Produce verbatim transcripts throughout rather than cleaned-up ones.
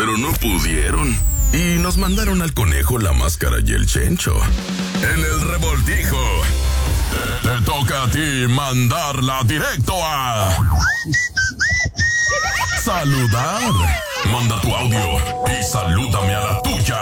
pero no pudieron. Y nos mandaron al conejo, la máscara y el chencho. En el revoltijo, te, te toca a ti mandarla directo a... saludar. Manda tu audio y salúdame a la tuya.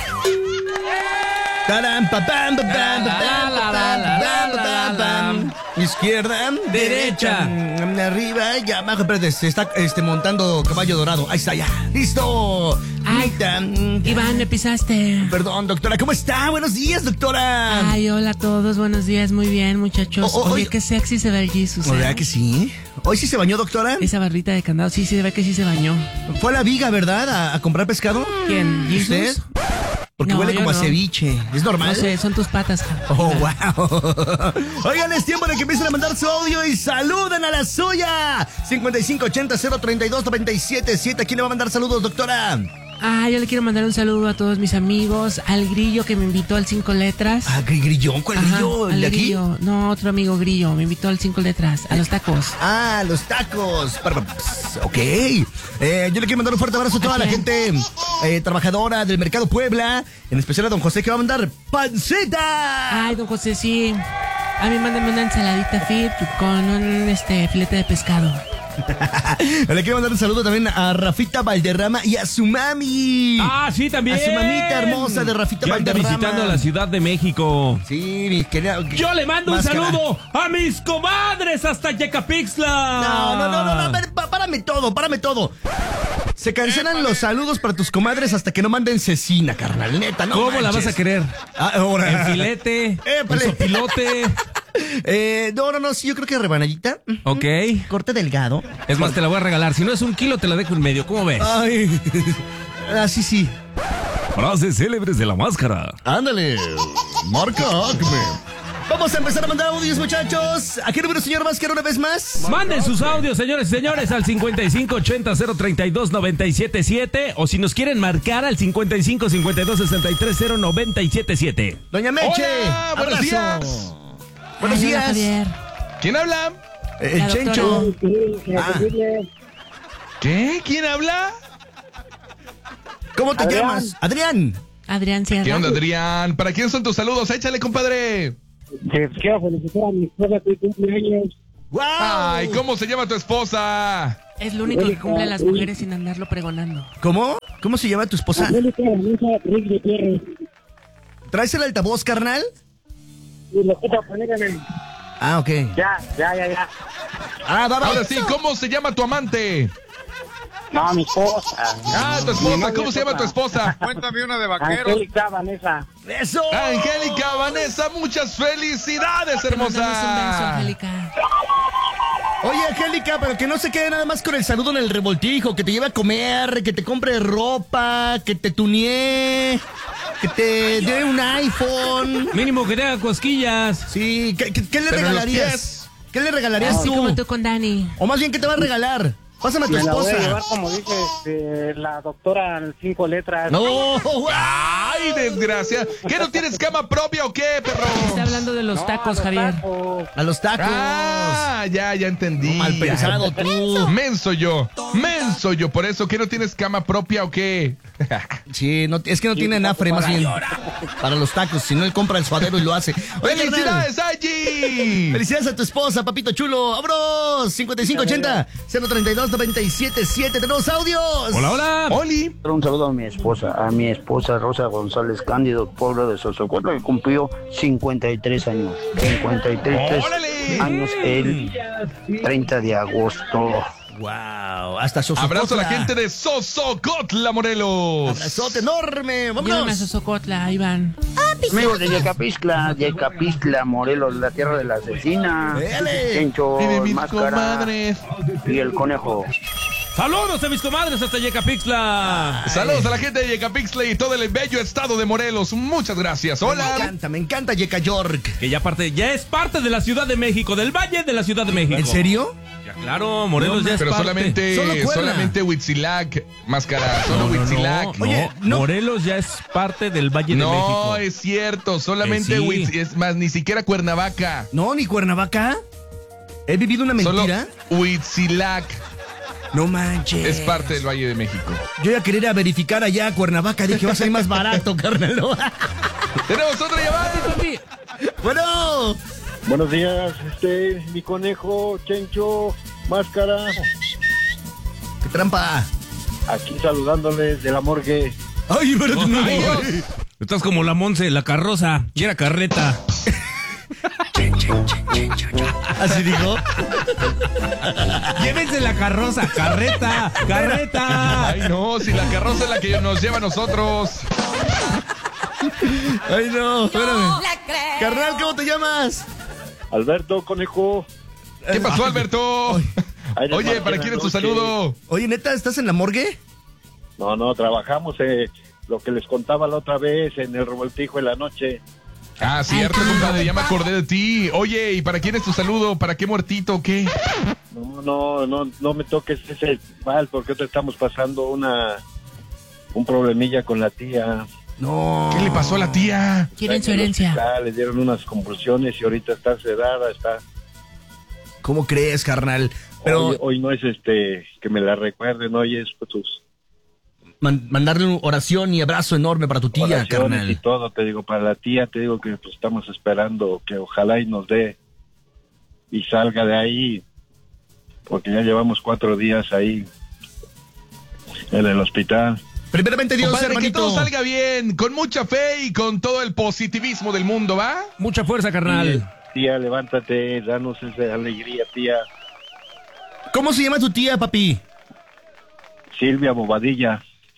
Izquierda, derecha, arriba y abajo. Espérate, se está este, montando caballo dorado. Ahí está, ya. ¡Listo! Ay, Iván, me pisaste. Perdón, doctora. ¿Cómo está? Buenos días, doctora. Ay, hola a todos. Buenos días. Muy bien, muchachos. Oh, oh, Oye, oye. qué sexy se ve el Jesus. ¿Verdad ¿eh? que sí? ¿Hoy sí se bañó, doctora? Esa barrita de candado, sí, sí, se ve que sí se bañó. ¿Fue a la viga, verdad? ¿A, a comprar pescado? ¿Quién? ¿Usted? ¿Jesus? Porque No, huele yo como no. a ceviche. ¿Es normal? No sé, son tus patas. Oh, Iván. wow. Oigan, es tiempo de que empiecen a mandar su audio y saluden a la suya. cincuenta y cinco ochenta cero treinta y dos noventa y siete siete. ¿A quién le va a mandar saludos, doctora? Ah, yo le quiero mandar un saludo a todos mis amigos, al Grillo que me invitó al Cinco Letras. Ah, ¿qué grillón? ¿Cuál Ajá, grillo? ¿El al de aquí? Grillo. No, otro amigo Grillo, me invitó al Cinco Letras, a los tacos. Ah, los tacos. Pss, Ok. Eh, yo le quiero mandar un fuerte abrazo a toda ¿A la quién? gente eh, trabajadora del Mercado Puebla. En especial a don José, que va a mandar panceta. Ay, don José, sí. A mí mándame una ensaladita fit con un este filete de pescado. Le quiero mandar un saludo también a Rafita Valderrama y a su mami. Ah, sí, también. A su mamita hermosa de Rafita Ya anda Valderrama. visitando la Ciudad de México. Sí, mi querida. Yo le mando Máscara. un saludo a mis comadres hasta Yecapixtla. No, no, no, no, no, a ver, pa- párame todo, párame todo. Se cancelan los saludos para tus comadres hasta que no manden cecina, carnal, neta, no ¿Cómo la manches. vas a querer? Ah, ahora. En filete, en Épale. sopilote. Eh, no, no, no, sí, yo creo que rebanadita. Ok. Corte delgado. Es más, te la voy a regalar. Si no es un kilo, te la dejo en medio. ¿Cómo ves? Ay. Ah, sí, sí. Frases célebres de la máscara. Ándale. Marca Acme. Vamos a empezar a mandar audios, muchachos. ¿A qué número, señor Máscara, una vez más? Manden sus audios, señores y señores, al cincuenta y cinco ochenta cero treinta y dos noventa y siete siete. O si nos quieren marcar al cincuenta y cinco cincuenta y dos sesenta y tres cero noventa y siete siete. Doña Meche. Hola, buenos abrazo. días. Buenos Ay, hola, días. Javier. ¿Quién habla? Eh, El La Chencho. Ah, ¿Qué? ¿Quién habla? ¿Cómo te Adrián. llamas? Adrián. Adrián Sierra. ¿Qué onda, Adrián? ¿Para quién son tus saludos? Échale, compadre. Que quiero felicitar a mi esposa que cumple años. ¡Wow! Ay, ¿cómo se llama tu esposa? Es lo único que cumple las mujeres sin andarlo pregonando. ¿Cómo? ¿Cómo se llama tu esposa? Angélica Vanessa Rick Gutiérrez. ¿Traes el altavoz, carnal? Y lo quiero poner en el... Ah, ok. Ya, ya, ya, ya. Ah, va, va. Ahora sí, ¿cómo se llama tu amante? No, mi esposa. Ah, tu Mi esposa. novia ¿Cómo se llama tu esposa? Cuéntame una de vaqueros. Angélica Vanessa. ¡Eso! Angélica Vanessa, muchas felicidades, Te mandamos un beso, hermosa. Angélica. Oye, Angélica, pero que no se quede nada más con el saludo en el revoltijo, que te lleve a comer, que te compre ropa, que te tunee, que te dé un iPhone. Mínimo que te haga cosquillas. Sí, ¿qué, qué- qué le Pero en los regalarías? pies. ¿Qué le regalarías Así tú? como tú con Dani. O más bien, ¿qué te va a regalar? Pásame a tu Me la voy a llevar, esposa. como dice este, la doctora en cinco letras. No, wow. Ay, desgracia. ¿Qué, no tienes cama propia o qué, perro? Está hablando de los No, tacos, los Javier. tacos. A los tacos. Ah, ya, ya entendí. Mal pensado tú. Menso yo, menso yo, por eso, ¿que no tienes cama propia o qué? Sí, no, es que no tiene nafre, más bien. Para los tacos, si no, él compra el suadero y lo hace. Oye, carnal, ¡Felicidades, Angie! felicidades a tu esposa, papito chulo. ¡Vámonos! cincuenta y cinco ochenta cero treinta y dos noventa y siete siete. ¡Tenemos audios! Hola, hola. Oli, Un saludo a mi esposa, a mi esposa Rosa González Cándido, pueblo de Sosocotla, que cumplió cincuenta y tres años. cincuenta y tres ¡Órale! años el treinta de agosto. ¡Wow! Hasta Sosocotla. abrazo a la gente de Sosocotla, Morelos. Abrazote enorme. Llévame a ¡Vámonos! Sosocotla, Iván. Amigos de Yecapixtla, Yecapixtla, Morelos, la tierra de la asesina, ¡Véale! Chencho, Vive mis Máscara comadres. y el conejo. Saludos a mis comadres hasta Yecapixtla. Saludos a la gente de Yecapixtla y todo el bello estado de Morelos. Muchas gracias. Me Hola. encanta, me encanta Yeca York. Que ya parte, ya es parte de la Ciudad de México, del Valle de la Ciudad de México. ¿En serio? Ya claro, Morelos No, ya es Pero parte. solamente, Solo Puebla. solamente Huitzilac, Máscara, solo No, no, Huitzilac. no, Oye, no, no. Morelos ya es parte del Valle de No, México. es cierto, solamente Eh, sí. Huitz- es más, ni siquiera Cuernavaca. No, ni Cuernavaca. ¿He vivido una Solo mentira? Huitzilac. No manches. Es parte del Valle de México. Yo ya quería ir a verificar allá a Cuernavaca. Dije, va a salir más barato, carnal. ¿No? Tenemos otra llamada. Bueno. Buenos días, este, mi conejo, Chencho, Máscara. ¡Qué trampa! Aquí saludándoles de la morgue. ¡Ay, pero no! Ay, Dios. Estás como la Monse, la carroza. Y era carreta. Así dijo. Llévense la carroza, carreta, carreta. Ay, no, si la carroza es la que nos lleva a nosotros. Ay, no, espérame. Carnal, ¿cómo te llamas? Alberto, conejo. ¿Qué pasó, Alberto? Oye, ¿para quién es tu saludo? Oye, ¿neta, estás en la morgue? No, no, trabajamos eh, lo que les contaba la otra vez en el Revoltijo en la noche. Ah, cierto, compadre, ya me acordé de ti. Oye, ¿y para quién es tu saludo? ¿Para qué muertito o qué? No, no, no, no me toques ese mal, porque te estamos pasando una un problemilla con la tía. No. ¿Qué le pasó a la tía? Quieren su herencia. Le dieron unas convulsiones y ahorita está sedada, está... ¿Cómo crees, carnal? Pero Hoy, hoy no es este que me la recuerden, hoy es pues, sus man- mandarle una oración y abrazo enorme para tu tía, oraciones carnal. y todo, te digo, para la tía, te digo que pues, estamos esperando que ojalá y nos dé y salga de ahí, porque ya llevamos cuatro días ahí en el hospital. Primeramente Dios, Compadre, que hermanito. todo salga bien, con mucha fe y con todo el positivismo del mundo, ¿va? Mucha fuerza, carnal. Tía, levántate, danos esa alegría, tía. ¿Cómo se llama tu tía, papi? Silvia Bobadilla.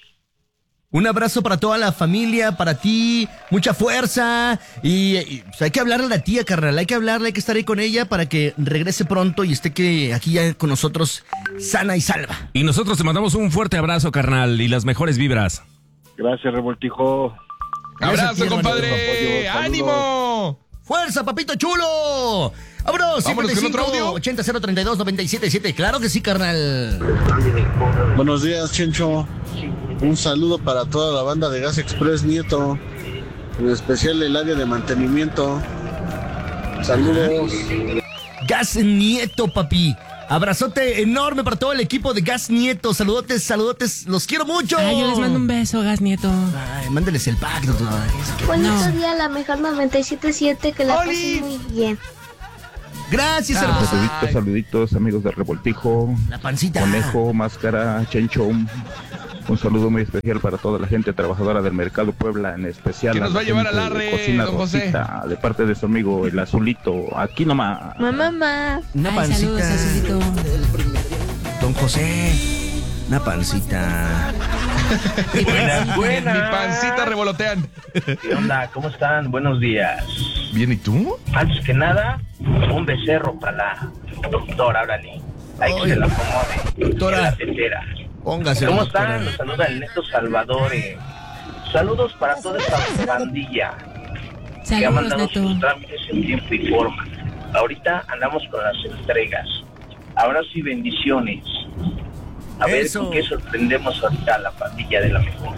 Un abrazo para toda la familia, para ti, mucha fuerza. Y, y, pues, hay que hablarle a la tía, carnal. Hay que hablarle, hay que estar ahí con ella para que regrese pronto y esté que aquí ya con nosotros sana y salva. Y nosotros te mandamos un fuerte abrazo, carnal, y las mejores vibras. Gracias, Revoltijo. Gracias, Abrazo, tía, compadre. hermano. ¡Ánimo! ¡Fuerza, papito chulo! ¡Vámonos! Vámonos con otro audio. ochenta cero treinta y dos noventa y siete siete. Claro que sí, carnal. Buenos días, Chencho. Un saludo para toda la banda de Gas Express Nieto, en especial el área de mantenimiento. Saludos. Gas Nieto, papi. Abrazote enorme para todo el equipo de Gas Nieto. Saludotes, saludotes. Los quiero mucho. Ay, yo les mando un beso, Gas Nieto. Ay, mándeles el pack, doctor. Bonito No. día, la mejor noventa y siete punto siete, que la ¡Oli! pasen muy bien. Gracias, hermosa. Saluditos, saluditos, amigos del Revoltijo, La pancita. Conejo, Máscara, Chencho. Un saludo muy especial para toda la gente trabajadora del Mercado Puebla, en especial ¿Quién nos la va a llevar gente al arre, de Cocina don José? Rosita, de parte de su amigo el Azulito. Aquí nomás. Mamá, mamá. Una Ay, pancita. saludos, Azulito. Don José. Una pancita. Buenas, buenas. Mi pancita revolotean. ¿Qué onda? ¿Cómo están? Buenos días. Bien, ¿y tú? Antes que nada, un becerro para la doctora, órale. Hay que Oye, se la acomode. doctora. En la tetera. Póngase. ¿Cómo doctora. están? Los saluda el Neto Salvador. eh. Saludos para toda esta bandilla que ha Saludos, mandado Neto. sus trámites en tiempo y forma. Ahorita andamos con las entregas. Ahora sí, bendiciones. A ver Eso. con qué sorprendemos ahorita a la pandilla de la mejor.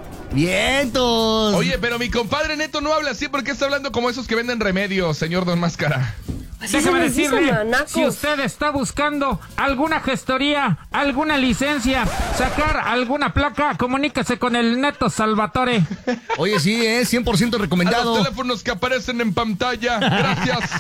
Vientos. Oye, pero mi compadre Neto no habla así porque está hablando como esos que venden remedios, señor Don Máscara. Déjame decirle, si usted está buscando alguna gestoría, alguna licencia, sacar alguna placa, comuníquese con el Neto Salvatore. Oye, sí, es cien por ciento A recomendado. los teléfonos que aparecen en pantalla. Gracias.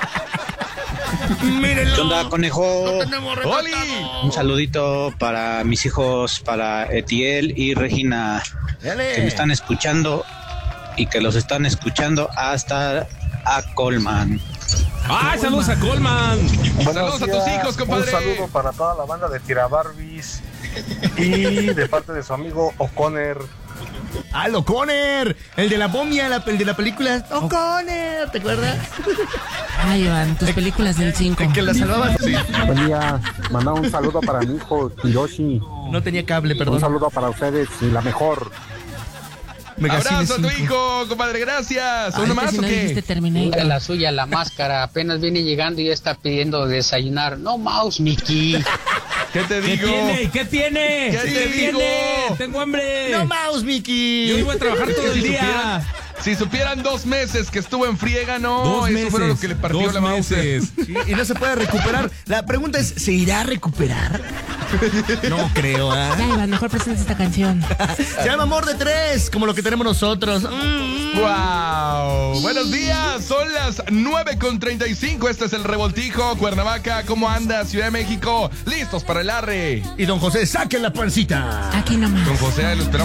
Mírenlo. ¿Qué onda, conejo? ¡Oli! Un saludito para mis hijos, para Etiel y Regina, Dale. que me están escuchando y que los están escuchando hasta a Colman. ¡Ay, saludos a Colman! Saludos a tus hijos, compadre. Un saludo para toda la banda de Tirabarbis y de parte de su amigo O'Connor. ¡Ah, el O'Connor! El de la momia, la- el de la película O'Connor, ¿te acuerdas? Ay, Iván, tus películas del cinco. Que la salvaban. Sí. Buen día, manda un saludo para mi hijo Hiroshi. No tenía cable, perdón. Un saludo para ustedes y la mejor. Megacine Abrazo a tu cinco. hijo, compadre, gracias. Ay, ¿Uno que más si o no qué? dijiste Terminator. La suya, la máscara, apenas viene llegando y ya está pidiendo desayunar. No mouse, Mickey. ¿Qué te ¿Qué digo? tiene? ¿Qué tiene? ¿Qué te digo? tiene? Tengo hambre. No mouse, Mickey. Yo iba a trabajar todo el Si día. supieran, si supieran dos meses que estuvo en friega, no, Dos eso meses. fue lo que le partió dos la mouse. meses. Sí, y no se puede recuperar. La pregunta es, ¿se irá a recuperar? No creo, ¿eh? Ya, Iván, mejor presentes esta canción. Se llama Amor de Tres, como lo que tenemos nosotros. Mm. ¡Wow! Buenos días, son las nueve con treinta y cinco. Este es el Revoltijo. Cuernavaca, ¿cómo anda? Ciudad de México, listos para el arre. Y don José, saquen la pancita. Aquí nomás. Don José, lo esperamos.